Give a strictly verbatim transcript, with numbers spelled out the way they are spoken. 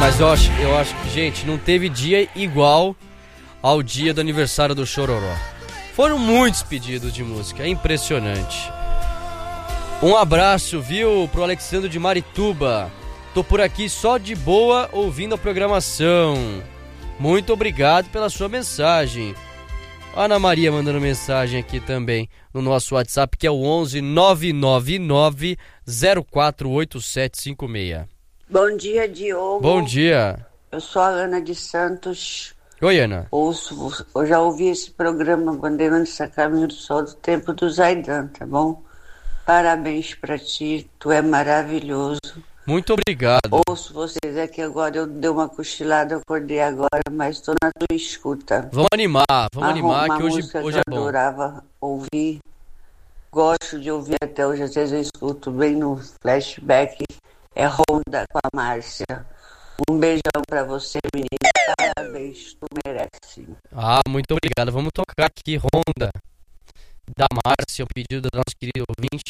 Mas eu acho, eu acho que, gente, não teve dia igual ao dia do aniversário do Chororó. Foram muitos pedidos de música, é impressionante. Um abraço, viu, pro Alexandre de Marituba. Tô por aqui só de boa ouvindo a programação. Muito obrigado pela sua mensagem. Ana Maria mandando mensagem aqui também no nosso WhatsApp, que é o onze nove nove nove zero quatro oito sete cinco seis. Bom dia, Diogo. Bom dia. Eu sou a Ana de Santos. Oi, Ana. Ouço, eu já ouvi esse programa Bandeirantes a Caminho do Sol do tempo do Zaidan, tá bom? Parabéns pra ti, tu é maravilhoso. Muito obrigado. Ouço vocês aqui agora, eu dei uma cochilada, eu acordei agora, mas estou na tua escuta. Vamos animar, vamos uma, animar uma que hoje, música hoje que é eu bom. adorava ouvir, gosto de ouvir até hoje, às vezes eu escuto bem no flashback, é Ronda com a Márcia. Um beijão pra você, menina, parabéns, tu merece. Ah, muito obrigado. Vamos tocar aqui Ronda da Márcia, um pedido do nosso querido ouvinte.